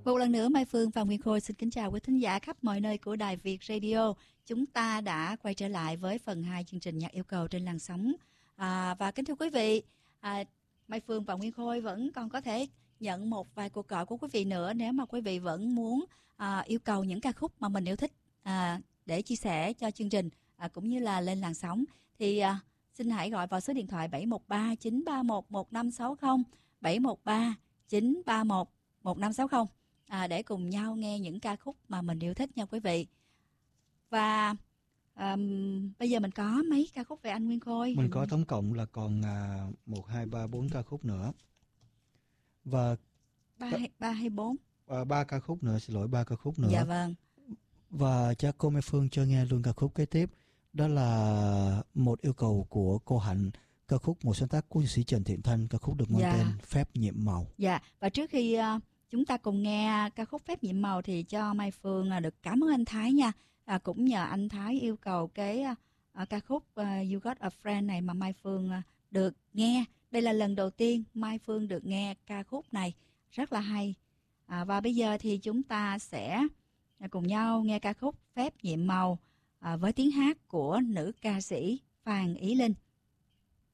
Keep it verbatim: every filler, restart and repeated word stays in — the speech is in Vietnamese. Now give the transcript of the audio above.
Một lần nữa Mai Phương và Nguyên Khôi xin kính chào quý thính giả khắp mọi nơi của Đài Việt Radio. Chúng ta đã quay trở lại với phần hai chương trình Nhạc Yêu Cầu trên làn sóng. À, và kính thưa quý vị, à, Mai Phương và Nguyên Khôi vẫn còn có thể nhận một vài cuộc gọi của quý vị nữa nếu mà quý vị vẫn muốn à, yêu cầu những ca khúc mà mình yêu thích à, để chia sẻ cho chương trình à, cũng như là lên làn sóng. Thì à, xin hãy gọi vào số điện thoại bảy một ba chín ba một một năm sáu không, bảy một ba chín ba một một năm sáu không. À, để cùng nhau nghe những ca khúc mà mình yêu thích nha quý vị. Và um, bây giờ mình có mấy ca khúc về anh Nguyên Khôi? Mình có tổng cộng là còn à, một, hai, ba, bốn ca khúc nữa. Và ba, ba hay bốn? À, ba ca khúc nữa, xin lỗi, ba ca khúc nữa. Dạ vâng. Và cho cô Mai Phương cho nghe luôn ca khúc kế tiếp. Đó là một yêu cầu của cô Hạnh, ca khúc một sáng tác của nhạc sĩ Trần Thiện Thanh, ca khúc được mang dạ. tên Phép Nhiệm Màu. Dạ, và trước khi uh, chúng ta cùng nghe ca khúc Phép Nhiệm Màu thì cho Mai Phương uh, được cảm ơn anh Thái nha. À, cũng nhờ anh Thái yêu cầu cái uh, ca khúc uh, You Got a Friend này mà Mai Phương uh, được nghe. Đây là lần đầu tiên Mai Phương được nghe ca khúc này, rất là hay. À, và bây giờ thì chúng ta sẽ cùng nhau nghe ca khúc Phép Nhiệm Màu à, với tiếng hát của nữ ca sĩ Phan Ý Linh.